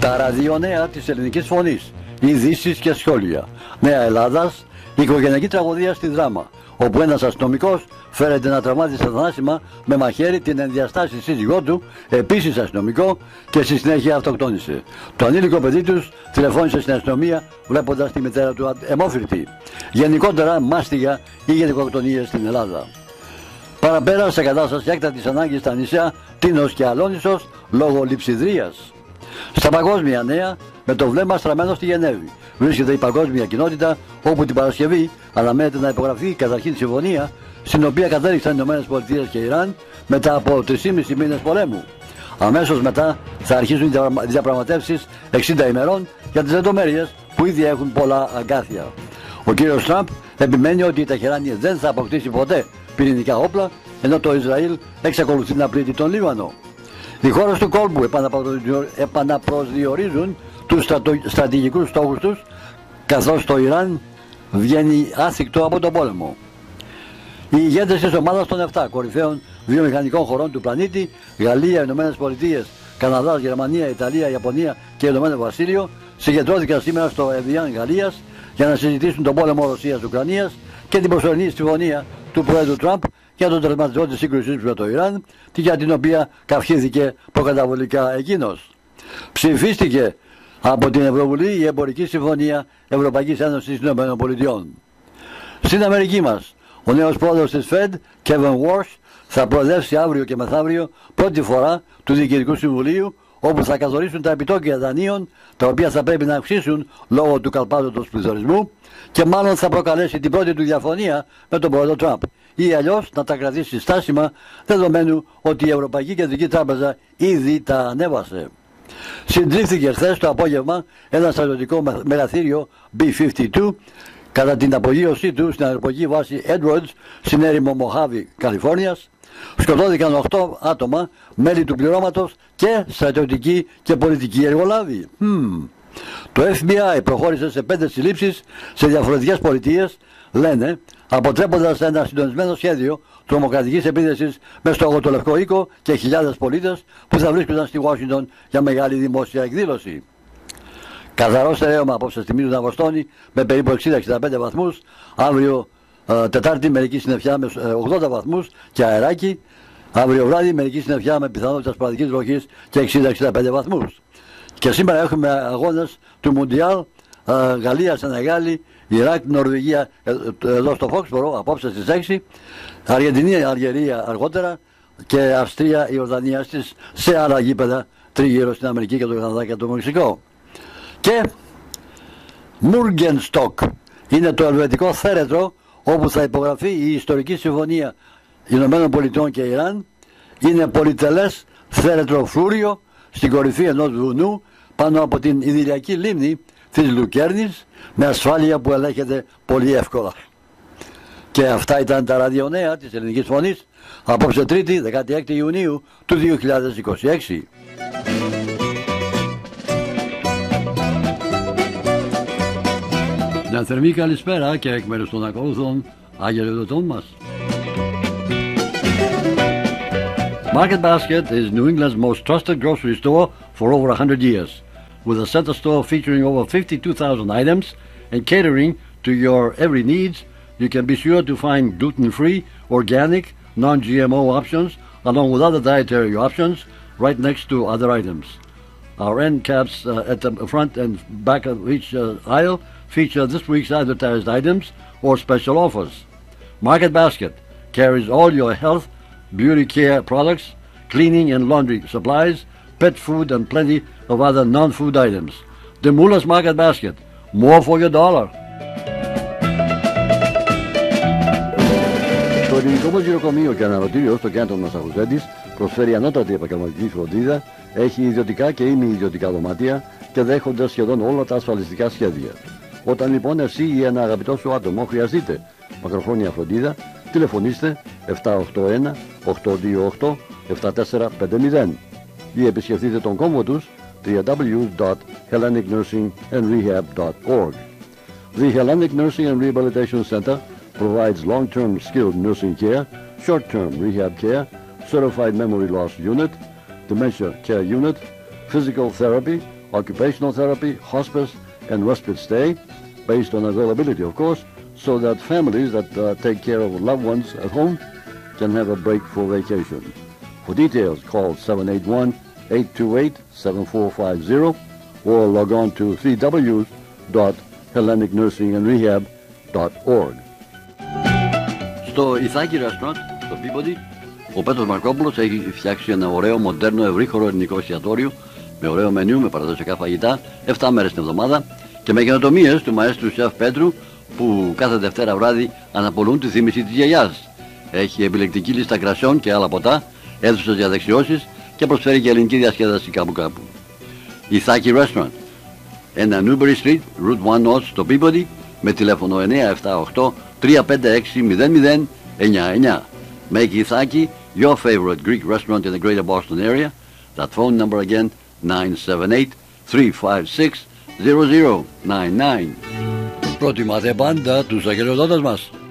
Τα ραδιονέα της Ελληνικής Φωνής, ειδήσεις και σχόλια. Νέα Ελλάδας, οικογενειακή τραγωδία στη Δράμα, όπου ένας αστυνομικός φέρεται να τραυμάτισε θανάσιμα με μαχαίρι την ενδιαστάση σύζυγό του, επίσης αστυνομικό, και στη συνέχεια αυτοκτόνησε. Το ανήλικο παιδί τους τηλεφώνησε στην αστυνομία βλέποντας τη μητέρα του αιμόφυρτη. Γενικότερα μάστιγα ή γενικοκτονίες στην Ελλάδα. Παραπέρα σε κατάσταση έκτακτης ανάγκης στα νησιά Τίνος και Αλόνισσος λόγω λειψιδρίας. Στα παγκόσμια νέα, με το βλέμμα στραμμένο στη Γενέβη, βρίσκεται η παγκόσμια κοινότητα, όπου την Παρασκευή αναμένεται να υπογραφεί καταρχήν συμφωνία, στην οποία κατέληξαν οι ΗΠΑ και Ιράν μετά από 3,5 μήνες πολέμου. Αμέσως μετά θα αρχίσουν οι διαπραγματεύσεις 60 ημερών για τις λεπτομέρειες που ήδη έχουν πολλά αγκάθια. Ο κύριος Τραμπ επιμένει ότι η Τεχεράνη δεν θα αποκτήσει ποτέ πυρηνικά όπλα, ενώ το Ισραήλ εξακολουθεί να πλήττει τον Λίβανο. Οι χώρες του κόλπου επαναπροσδιορίζουν τους στρατηγικούς στόχους τους, καθώς το Ιράν βγαίνει άθικτο από τον πόλεμο. Οι ηγέτες της ομάδας των 7 κορυφαίων βιομηχανικών χωρών του πλανήτη, Γαλλία, ΗΠΑ, Καναδάς, Γερμανία, Ιταλία, Ιαπωνία και Ηνωμένο Βασίλειο, συγκεντρώθηκαν σήμερα στο Εβιάν Γαλλίας για να συζητήσουν τον πόλεμο Ρωσίας-Ουκρανίας και την προσωρινή συμφωνία του Πρόεδρου Τραμπ για τον τερματισμό της σύγκρουσης με το Ιράν, για την οποία καυχήθηκε προκαταβολικά εκείνος. Ψηφίστηκε από την Ευρωβουλή η Εμπορική Συμφωνία Ευρωπαϊκής Ένωσης των ΗΠΑ. Στην Αμερική μας, ο νέος πρόεδρος της Fed, Kevin Warsh, θα προεδρεύσει αύριο και μεθαύριο πρώτη φορά του Διοικητικού Συμβουλίου, όπου θα καθορίσουν τα επιτόκια δανείων, τα οποία θα πρέπει να αυξήσουν λόγω του καλπάζοντος πληθωρισμού, και μάλλον θα προκαλέσει την πρώτη του διαφωνία με τον πρόεδρο Τραμπ, ή αλλιώς να τα κρατήσει στάσιμα, δεδομένου ότι η Ευρωπαϊκή Κεντρική Τράπεζα ήδη τα ανέβασε. Συντρίφθηκε χθες το απόγευμα ένα στρατιωτικό μεγαθύριο B-52 κατά την απογείωσή του στην αεροπορική βάση Edwards στην έρημο Μοχάβη, Καλιφόρνιας. Σκοτώθηκαν 8 άτομα, μέλη του πληρώματος και στρατιωτικοί και πολιτικοί εργολάβοι. Το FBI προχώρησε σε 5 συλλήψεις σε διαφορετικές πολιτείες, λένε, αποτρέποντας ένα συντονισμένο σχέδιο τρομοκρατικής επίθεσης με στόχο το Λευκό Οίκο και χιλιάδες πολίτες που θα βρίσκονταν στη Washington για μεγάλη δημόσια εκδήλωση. Καθαρό στερέωμα απόψε στη Μήνου Βοστόνη με περίπου 60-65 βαθμούς, αύριο Τετάρτη μερική συννεφιά με 80 βαθμούς και αεράκι, αύριο βράδυ μερική συννεφιά με πιθανότητα σποραδικής βροχής και 60-65 βαθμούς. Και σήμερα έχουμε αγώνες του Μουντιάλ, Γαλλία, Σενεγάλη, Ιράκ, Νορβηγία εδώ στο Φόξπορο απόψε στις 6, Αργεντινή, Αλγερία αργότερα και Αυστρία, Ιορδανία σε άλλα γήπεδα τριγύρω στην Αμερική και το Καναδά και το Μεξικό. Και Μούργενστοκ είναι το ελβετικό θέρετρο όπου θα υπογραφεί η ιστορική συμφωνία Ηνωμένων Πολιτειών και Ιράν. Είναι πολυτελές θέρετρο φλούριο στην κορυφή ενός βουνού πάνω από την ιδηλιακή λίμνη της Λουκέρνης, με ασφάλεια που ελέγχεται πολύ εύκολα. Και αυτά ήταν τα ραδιονέα της Ελληνικής Φωνής απόψε Τρίτη 16 Ιουνίου του 2026. Μια θερμή καλησπέρα και εκ μέρους των ακολουθών αγγελιοδοτών μας. Market Basket is New England's most trusted grocery store for over 100 years. With a center store featuring over 52,000 items and catering to your every needs, you can be sure to find gluten-free, organic, non-GMO options along with other dietary options right next to other items. Our end caps at the front and back of each aisle feature this week's advertised items or special offers. Market Basket carries all your health, beauty care products, cleaning and laundry supplies, pet food and plenty of other non-food items. The Mullers Market Basket. More for your dollar. Το ελληνικό μας γυροκομείο και αναρωτήριο στο κέντρο Μασαχουσέτης προσφέρει ανώτατη επαγγελματική φροντίδα, έχει ιδιωτικά και ημι-ιδιωτικά δωμάτια και δέχονται σχεδόν όλα τα ασφαλιστικά σχέδια. Όταν λοιπόν εσύ ή ένα αγαπητό σου άτομο χρειαστείτε μακροχρόνια φροντίδα, τηλεφωνήστε 781-828-7450 ή επισκεφτείτε τον κόμβο τους www.hellenicnursingandrehab.org. The Hellenic Nursing and Rehabilitation Center provides long-term skilled nursing care, short-term rehab care, certified memory loss unit, dementia care unit, physical therapy, occupational therapy, hospice, and respite stay, based on availability, of course, so that families that take care of loved ones at home can have a break for vacation. For details, call 781-828-7450 or log on to www.hellenicnursingandrehab.org. Στο Ιθάκη Restaurant, στο Peabody, ο Πέτρος Μαρκόπουλος έχει φτιάξει ένα ωραίο, μοντέρνο, ευρύχωρο ελληνικό εστιατόριο με ωραίο μενιού, με παραδοσιακά φαγητά, 7 μέρες την εβδομάδα και με καινοτομίες του μαέστρου Σεφ Πέτρου που κάθε Δευτέρα βράδυ αναπολούν τη θύμηση της γιαγιάς. Έχει επιλεκτική λίστα κρασιών και άλλα ποτά, αίθουσες για δεξιώσεις και προσφέρει και ελληνική διασκέδαση κάπου κάπου. Ιθάκη Restaurant, 1 Newbury Street, Route 1 North στο Peabody, με τηλέφωνο 978-356-0099. Make Ithaki your favorite Greek restaurant in the greater Boston area. That phone number again, 978-356-0099. Προτιμάτε πάντα τους αγγελιοδότες μας.